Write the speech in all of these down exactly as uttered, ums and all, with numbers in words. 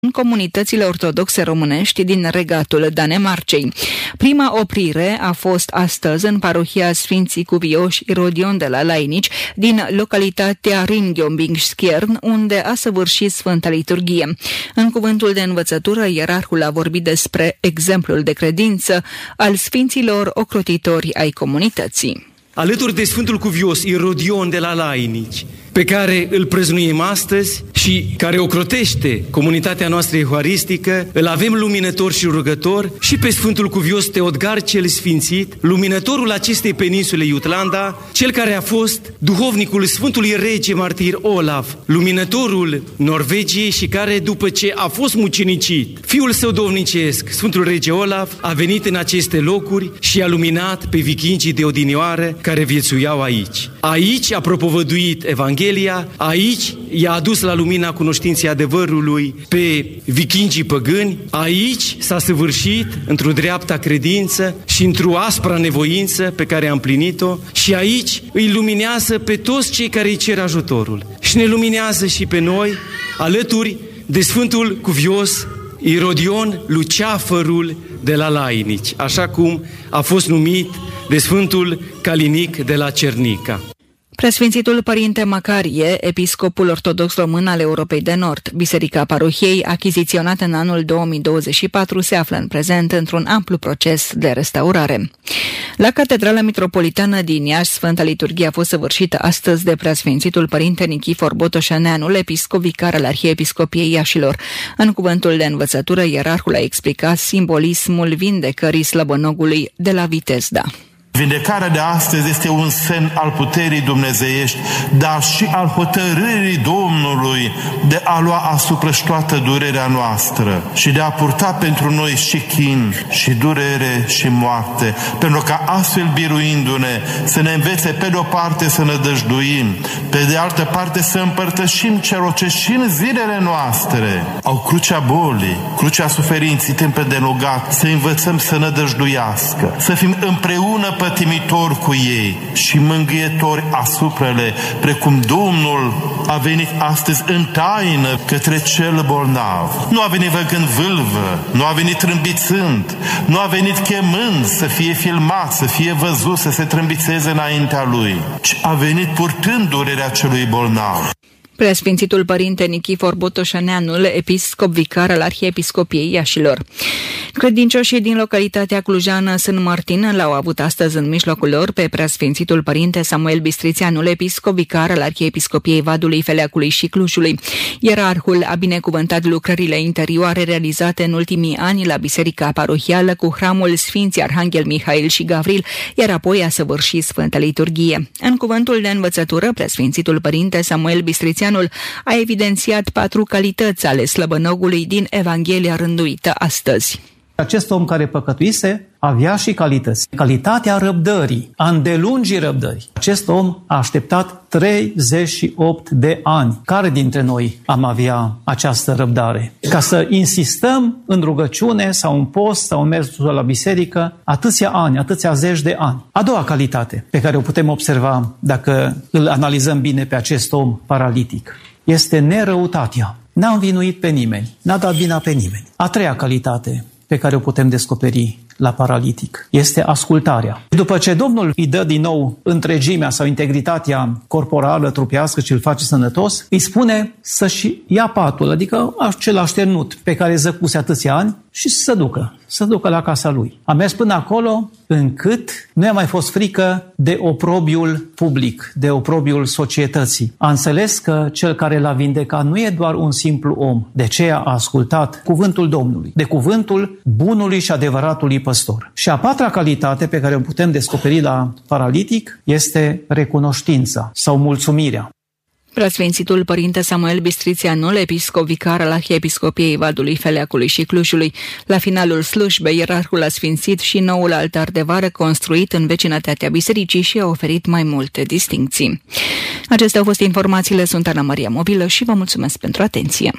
în comunitățile ortodoxe românești din regatul Danemarcei. Prima oprire a fost astăzi în parohia Sfinții Cuvioși Irodion de la Lainici, din localitatea Ringjombingskjern, unde a săvârșit Sfânta Liturghie. În cuvântul de învățătură, ierarhul a vorbit despre exemplul de credință al sfinților ocrotitori ai comunității. Alături de Sfântul Cuvios Irodion de la Lainici, pe care îl prăznuim astăzi și care ocrotește comunitatea noastră euharistică, îl avem luminător și rugător și pe Sfântul Cuvios Teodgar cel Sfințit, luminătorul acestei peninsule Jutlanda, cel care a fost duhovnicul Sfântului Rege Martir Olaf, luminătorul Norvegiei și care, după ce a fost mucenicit, fiul său domnicesc, Sfântul Rege Olaf, a venit în aceste locuri și a luminat pe vikingii de odinioară care viețuiau aici. Aici a propovăduit Evanghelia, aici i-a adus la lumina cunoștinței adevărului pe vikingii păgâni, aici s-a săvârșit într-o dreapta credință și într-o aspra nevoință pe care a împlinit-o și aici îi luminează pe toți cei care îi cer ajutorul. Și ne luminează și pe noi, alături de Sfântul Cuvios Irodion Luceafărul de la Lainici, așa cum a fost numit de Sfântul Calinic de la Cernica. Preasfințitul Părinte Macarie, episcopul ortodox român al Europei de Nord, Biserica Parohiei, achiziționată în anul două mii douăzeci și patru, se află în prezent într-un amplu proces de restaurare. La Catedrala Mitropolitană din Iași, Sfânta Liturghie a fost săvârșită astăzi de Preasfințitul Părinte Nichifor Botoșaneanul, episcop vicar al Arhiepiscopiei Iașilor. În cuvântul de învățătură, ierarhul a explicat simbolismul vindecării slăbănogului de la Vitezda. Vindecarea de astăzi este un semn al puterii dumnezeiești, dar și al hotărârii Domnului de a lua asupra și toată durerea noastră și de a purta pentru noi și chin, și durere, și moarte, pentru ca astfel, biruindu-ne, să ne învețe pe de-o parte să nădăjduim, pe de altă parte să împărtășim celor ce și în zilele noastre au crucea bolii, crucea suferinței, timp de rugat, să învățăm să nădăjduiască, să fim împreună pătimitori cu ei și mângâietori asupra le, precum Domnul a venit astăzi în taină către cel bolnav. Nu a venit văgând vâlvă, nu a venit trâmbițând, nu a venit chemând să fie filmat, să fie văzut, să se trâmbițeze înaintea lui, ci a venit purtând durerea celui bolnav. Preasfințitul Părinte Nichifor Botoșaneanul, episcop vicar al Arhiepiscopiei Iașilor. Credincioșii din localitatea clujană Sân Martin l-au avut astăzi în mijlocul lor pe Preasfințitul Părinte Samuel Bistrițeanul, episcop vicar al Arhiepiscopiei Vadului, Feleacului și Clujului. Ierarhul a binecuvântat lucrările interioare realizate în ultimii ani la Biserica Parohială cu hramul Sfinții Arhanghel Mihail și Gavril, iar apoi a săvârșit Sfânta Liturghie. În cuvântul de învățătură, Preasfințitul Părinte Samuel Bistrițeanul a evidențiat patru calități ale slăbănogului din Evanghelia rânduită astăzi. Acest om care păcătuise avea și calități. Calitatea răbdării, a îndelungii răbdării. Acest om a așteptat treizeci și opt de ani. Care dintre noi am avea această răbdare? Ca să insistăm în rugăciune sau în post sau în mersul la biserică atâția ani, atâția zeci de ani. A doua calitate pe care o putem observa dacă îl analizăm bine pe acest om paralitic este nerăutatea. N-a învinuit pe nimeni, n-a dat vina pe nimeni. A treia calitate pe care o putem descoperi la paralitic este ascultarea. După ce Domnul îi dă din nou întregimea sau integritatea corporală, trupească și îl face sănătos, îi spune să-și ia patul, adică acel așternut pe care zăcuse atâția ani și să se ducă, să ducă la casa lui. A mers până acolo încât nu i-a mai fost frică de oprobiul public, de oprobiul societății. A înțeles că cel care l-a vindecat nu e doar un simplu om, de aceea a ascultat cuvântul Domnului, de cuvântul bunului și adevăratului păstor. Și a patra calitate pe care o putem descoperi la paralitic este recunoștința sau mulțumirea. Preasfințitul Părinte Samuel Bistrițeanul, episcop vicar al Arhiepiscopiei Vadului, Feleacului și Clujului. La finalul slujbei, ierarhul a sfințit și noul altar de vară construit în vecinătatea bisericii și a oferit mai multe distincții. Acestea au fost informațiile, sunt Ana Maria Mobilă și vă mulțumesc pentru atenție.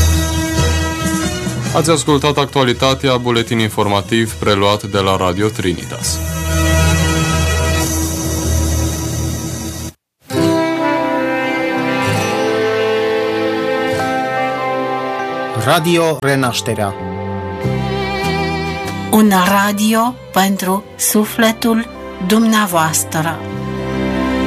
Ați ascultat actualitatea, buletin informativ preluat de la Radio Trinitas. Radio Renașterea. Un radio pentru sufletul dumneavoastră.